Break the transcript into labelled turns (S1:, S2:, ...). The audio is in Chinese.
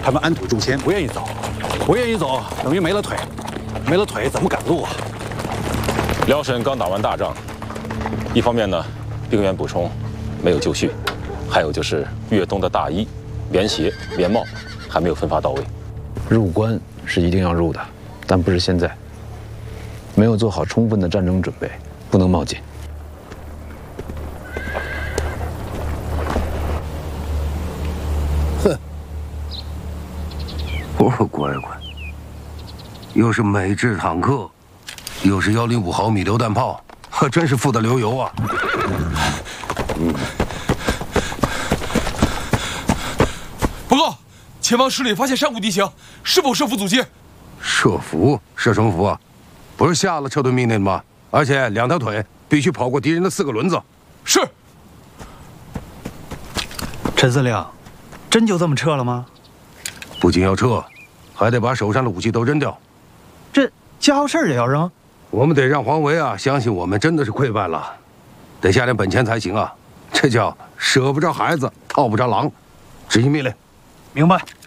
S1: 他们安土重迁，不愿意走，不愿意走等于没了腿，没了腿怎么赶路啊？
S2: 辽沈刚打完大仗，一方面呢，兵员补充没有就绪，还有就是越冬的大衣、棉鞋、棉帽还没有分发到位。
S3: 入关是一定要入的，但不是现在。没有做好充分的战争准备，不能冒进。
S4: 哼，我乖乖，又是美制坦克，又是105毫米榴弹炮，可真是富得流油啊！
S5: 报告，前方10里发现山谷地形，是否设伏阻击？
S4: 设伏？设什么伏啊？不是下了撤退命令吗？而且2条腿必须跑过敌人的4个轮子。
S5: 是。
S6: 陈司令，真就这么撤了吗？
S4: 不仅要撤，还得把手上的武器都扔掉。
S6: 这家伙事儿也要扔？
S4: 我们得让黄维啊相信我们真的是溃败了，得下点本钱才行啊！这叫舍不着孩子，套不着狼。执行命令。
S6: 明白。